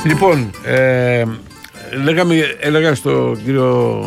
Λοιπόν, έλεγα στον κύριο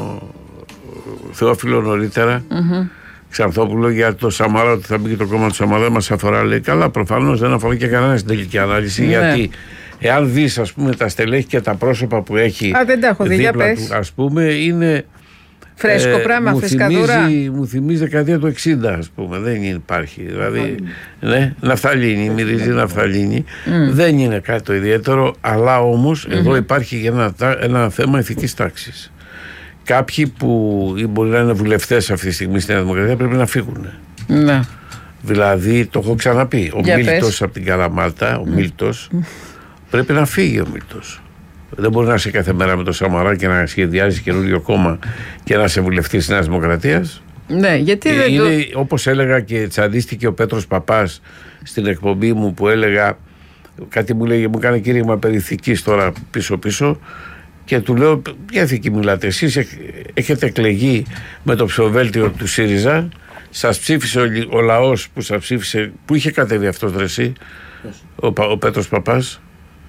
Θεόφιλο νωρίτερα, Ξανθόπουλο, για το Σαμαρά, ότι θα μπει και το κόμμα του Σαμαρά, δεν μας αφορά. Λέει, καλά, προφανώς δεν αφορά και κανένα στην τελική ανάλυση, γιατί εάν δεις, ας πούμε, τα στελέχη και τα πρόσωπα που έχει δεν τα έχω δει, δίπλα του, ας πούμε, είναι φρέσκο πράγμα, φρεσκαδούρα. Μου θυμίζει δεκαετία του 60, ας πούμε. Δεν υπάρχει. Δηλαδή, ναι, ναφθαλίνη, μυρίζει ναφθαλίνη. Δεν είναι κάτι το ιδιαίτερο, αλλά όμως εδώ υπάρχει ένα θέμα ηθικής τάξης. Κάποιοι που μπορεί να είναι βουλευτές αυτή τη στιγμή στη Νέα Δημοκρατία πρέπει να φύγουν. Ναι. Δηλαδή, το έχω ξαναπεί. Ο Μίλτος από την Καλαμάτα, ο Μίλτος, πρέπει να φύγει ο Μίλτος. Δεν μπορεί να είσαι κάθε μέρα με το Σαμαρά και να σχεδιάζει καινούριο κόμμα και να είσαι βουλευτής της Νέας Δημοκρατίας. Ναι, γιατί δεν είναι, όπως έλεγα και τσαντίστηκε ο Πέτρος Παπάς στην εκπομπή μου, που έλεγα κάτι, μου κάνει κήρυγμα περί ηθικής τώρα πίσω-πίσω, και του λέω, ποια ηθική μιλάτε? Εσείς έχετε εκλεγεί με το ψηφοδέλτιο του ΣΥΡΙΖΑ, σας ψήφισε ο λαός που σας ψήφισε, που είχε κατέβει αυτός δρεσί, ο Πέτρος Παπάς,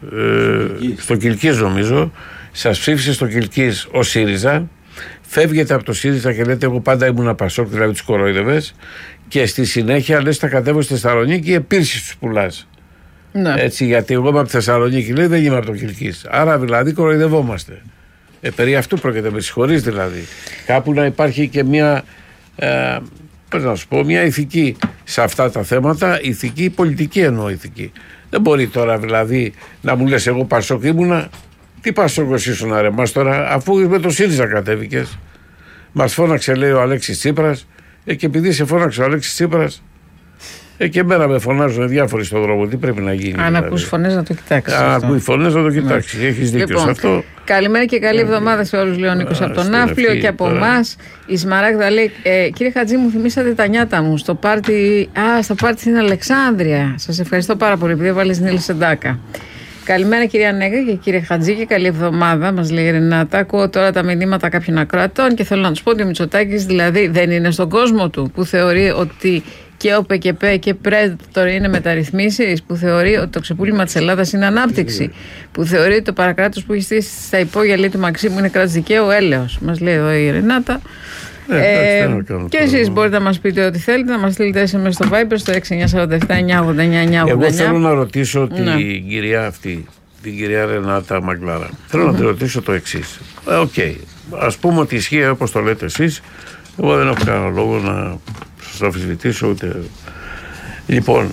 στο Κιλκής νομίζω, σας ψήφισε στο Κιλκής ο ΣΥΡΙΖΑ, φεύγετε από το ΣΥΡΙΖΑ και λέτε, εγώ πάντα ήμουν Πασόκ, δηλαδή τους κορόιδευες, και στη συνέχεια λες, θα κατέβω στη Θεσσαλονίκη, επίσης τους πουλάς. Ναι. Έτσι, γιατί εγώ είμαι από τη Θεσσαλονίκη, λέει, δεν είμαι από το Κιλκής. Άρα δηλαδή κοροϊδευόμαστε. Περί αυτού πρόκειται, με συγχωρείς δηλαδή. Κάπου να υπάρχει και μια, πώς να σου πω, μια ηθική σε αυτά τα θέματα, ηθική, πολιτική εννοώ ηθική. Δεν μπορεί τώρα δηλαδή να μου λες, εγώ Πασόκ ήμουνα. Τι Πασόκ ήσουν ρε μας τώρα, αφού με το ΣΥΡΙΖΑ κατέβηκες? Μας φώναξε, λέει, ο Αλέξης Τσίπρας, και επειδή σε φώναξε ο Αλέξης Τσίπρας, και εμένα με φωνάζουν διάφοροι στον δρόμο. Τι πρέπει να γίνει? Αν ακούς φωνές να το κοιτάξεις. Αν ακούει φωνές να το κοιτάξεις. Έχεις δίκιο σε αυτό. Καλημέρα και καλή εβδομάδα σε όλους, λέει ο Νίκος από τον Ναύπλιο και από εμάς. Η Σμαράγδα λέει, κύριε Χατζή, μου θυμήσατε τα νιάτα μου στο πάρτι. Στο πάρτι στην Αλεξάνδρεια. Σας ευχαριστώ πάρα πολύ, επειδή έβαλες την Νίλη Σεντάκα. Καλημέρα κυρία Νέγα και κύριε Χατζή και καλή εβδομάδα, μας λέει η Ρενάτα. Ακούω τώρα τα μηνύματα κάποιων ακροατών και θέλω να τους πω ότι ο Μητσοτάκης δηλαδή δεν είναι στον κόσμο του, που θεωρεί ότι και ο ΠΚΠ και Πρέτορ είναι μεταρρυθμίσεις, που θεωρεί ότι το ξεπούλημα της Ελλάδας είναι ανάπτυξη, που θεωρεί ότι το παρακράτος που έχει στήσει στα υπόγεια, λέει, του Μαξίμου είναι κράτος δικαίου, έλεος. Μας λέει εδώ η Ρενάτα. Και εσείς μπορείτε να μας πείτε ό,τι θέλετε, να μας στείλετε SMS στο Viber στο 6947-989-989. Εγώ θέλω να ρωτήσω την κυρία αυτή, την κυρία Ρενάτα Μαγκλάρα. Θέλω να τη ρωτήσω το εξής. Ας πούμε ότι ισχύει όπως το λέτε εσείς. Εγώ δεν έχω κανένα λόγο να σας αμφισβητήσω ούτε. Λοιπόν,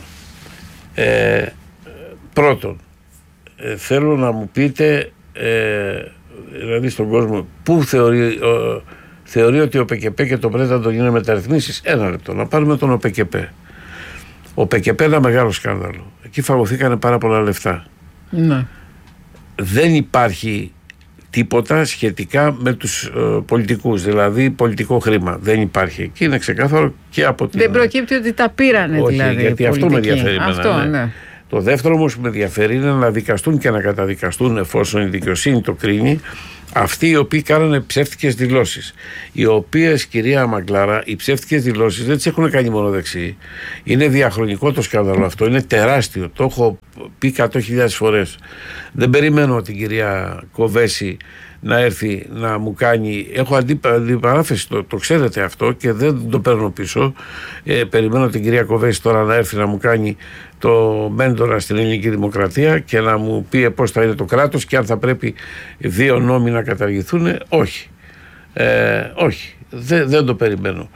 πρώτον, θέλω να μου πείτε, δηλαδή στον κόσμο, πού θεωρεί ότι ο ΠΚΠ και το Πρέτανο τον είναι μεταρρυθμίσεις. Ένα λεπτό, να πάρουμε τον ΟΠΚΠ. Ο ΠΚΠ είναι ένα μεγάλο σκάνδαλο. Εκεί φαγωθήκανε πάρα πολλά λεφτά. Ναι. Δεν υπάρχει τίποτα σχετικά με τους πολιτικούς, δηλαδή πολιτικό χρήμα. Δεν υπάρχει. Εκεί είναι ξεκάθαρο και από την. Δεν προκύπτει ότι τα πήρανε. Όχι, δηλαδή. Γιατί αυτό με ενδιαφέρει. Ναι. Το δεύτερο όμως που με ενδιαφέρει είναι να δικαστούν και να καταδικαστούν, εφόσον η δικαιοσύνη το κρίνει, αυτοί οι οποίοι κάνανε ψεύτικες δηλώσεις. Οι οποίες, κυρία Μαγκλάρα, οι ψεύτικες δηλώσεις δεν τις έχουν κάνει μόνο δεξιοί. Είναι διαχρονικό το σκάνδαλο αυτό, είναι τεράστιο. Το έχω πει 100.000 φορές. Δεν περιμένω την κυρία Κοβέση να έρθει να μου κάνει. Έχω αντιπαράθεση, το ξέρετε αυτό και δεν το παίρνω πίσω. Περιμένω την κυρία Κοβέση τώρα να έρθει να μου κάνει το μέντορα στην ελληνική δημοκρατία και να μου πει πώς θα είναι το κράτος και αν θα πρέπει 2 νόμοι να καταργηθούν. Όχι. Όχι. Δεν το περιμένω.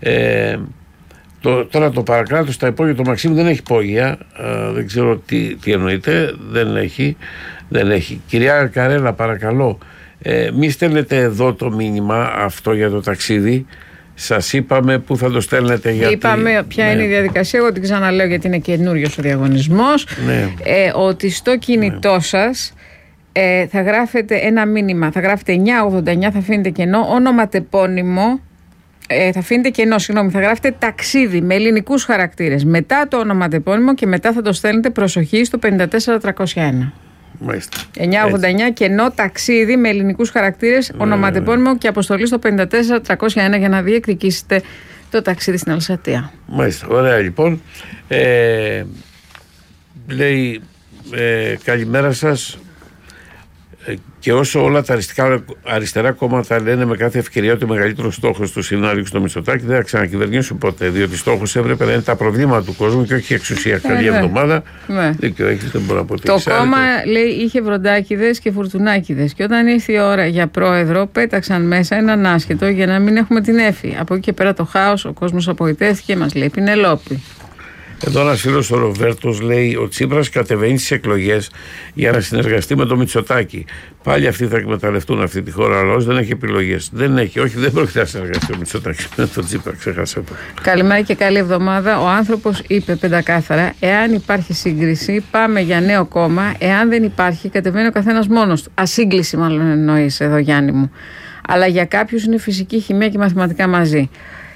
Τώρα το παρακράτος στα υπόγεια, το Μαξίμου δεν έχει υπόγεια. Δεν ξέρω τι εννοείται. Δεν έχει. Κυρία Καρέλα, παρακαλώ, μη στέλνετε εδώ το μήνυμα αυτό για το ταξίδι. Σας είπαμε πού θα το στέλνετε. Είπαμε ποια είναι η διαδικασία. Εγώ την ξαναλέω γιατί είναι καινούριος ο διαγωνισμός. Ότι στο κινητό σας θα γράφετε ένα μήνυμα. Θα γράφετε 989, θα αφήνετε κενό, ονοματεπώνυμο. Θα αφήνετε κενό, θα γράφετε ταξίδι με ελληνικούς χαρακτήρες. Μετά το ονοματεπώνυμο και μετά θα το στέλνετε, προσοχή, στο 54301. 989 κενό ταξίδι με ελληνικούς χαρακτήρες, ονοματεπώνυμο και αποστολή στο 54301 για να διεκδικήσετε το ταξίδι στην Αλσατία. Μάλιστα, ωραία λοιπόν. Λέει καλημέρα σας. Και όσο όλα τα αριστερά κόμματα λένε με κάθε ευκαιρία ότι ο μεγαλύτερος στόχος του είναι να ρίξουν το Μητσοτάκη, δεν θα ξανακυβερνήσουν ποτέ. Διότι στόχος έπρεπε να είναι τα προβλήματα του κόσμου και όχι η εξουσία. Καλή εβδομάδα. Δίκιο έχεις, δεν μπορώ να πω. Το κόμμα, λέει, είχε βροντάκηδες και φουρτουνάκηδες. Και όταν ήρθε η ώρα για πρόεδρο, πέταξαν μέσα έναν άσχετο για να μην έχουμε την έφη. Από εκεί και πέρα το χάος, ο κόσμος απογοητεύτηκε, μας λέει Πινελόπη. Εδώ ένας φίλος ο Ροβέρτος λέει: ο Τσίπρας κατεβαίνει στις εκλογές για να συνεργαστεί με το Μητσοτάκη. Πάλι αυτοί θα εκμεταλλευτούν αυτή τη χώρα, αλλά δεν έχει επιλογές. Δεν έχει, όχι, δεν πρόκειται να συνεργαστεί ο Μητσοτάκης με τον Τσίπρα, ξέχασα το. Καλημέρα και καλή εβδομάδα. Ο άνθρωπος είπε πεντακάθαρα: εάν υπάρχει σύγκριση, πάμε για νέο κόμμα. Εάν δεν υπάρχει, κατεβαίνει ο καθένας μόνος του. Ασύγκληση, μάλλον εννοείς εδώ, Γιάννη μου. Αλλά για κάποιους είναι φυσική, χημεία και μαθηματικά μαζί.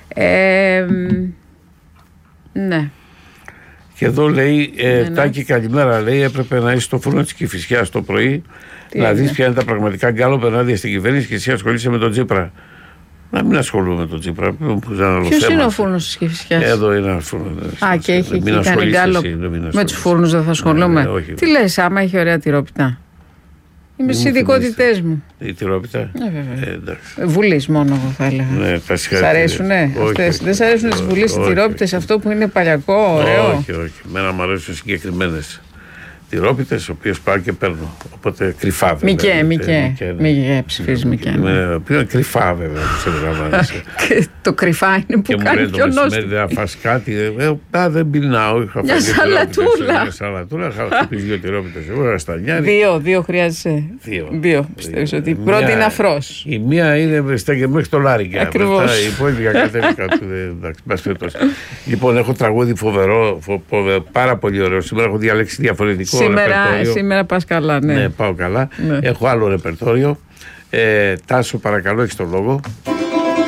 Ναι. Και εδώ λέει, Τάκη, καλημέρα, λέει, έπρεπε να είσαι στο φούρνο της Κηφισιάς το πρωί, να δεις ποια είναι τα πραγματικά γκάλωπ ενάντια στην κυβέρνηση και εσύ ασχολείσαι με τον Τσίπρα. Να μην ασχολούμαι με τον Τσίπρα. Ποιος είναι ο φούρνος της Κηφισιάς? Εδώ είναι ένα φούρνο. Και έχει κάνει γκάλωπ. Με τους φούρνους δεν θα ασχολούμαι. Τι λες, άμα έχει ωραία τυρόπιτα? Είμαι στις ειδικότητές μου. Η τυρόπιτα. Βουλής μόνο, εγώ θα έλεγα. Σ' αρέσουνε αυτές? Δεν σ' αρέσουν τις Βουλής οι τυρόπιτες, αυτό που είναι παλιακό, ωραίο? Όχι. Εμένα μου αρέσουν συγκεκριμένες τυρόπιτες, οι οποίες πάω και παίρνω. Οπότε κρυφά βέβαια. Μη ψηφίζεις Μικέ. Ποιο είναι κρυφά βέβαια. Το κρυφά είναι που κάνει πιο νόστιμο. Δεν θα φας κάτι. Δεν πεινάω. Μια σαλατούλα. Μια σαλατούλα. Είχα χτυπήσει 2 τυρόπιτες. Εγώ είχα στα νιάρι. 2 χρειάζεσαι. 2 πιστεύεις ότι η πρώτη είναι αφρός. Η μία είναι στέκεται μέχρι το Λάριγκα. Ακριβώς. Η υπόλοιπη κατέβει κάτω. Λοιπόν, έχω τραγούδι φοβερό, πάρα πολύ ωραίο. Σήμερα έχω διαλέξει διαφορετικό. Σήμερα πας καλά, ναι. Ναι, πάω καλά. Έχω άλλο ρεπερτόριο. Τάσο, παρακαλώ, έχεις το λόγο.